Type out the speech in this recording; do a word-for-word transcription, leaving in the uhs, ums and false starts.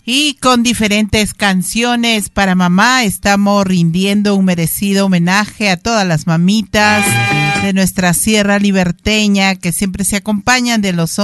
Y con diferentes canciones para mamá estamos rindiendo un merecido homenaje a todas las mamitas de nuestra Sierra Liberteña que siempre se acompañan de los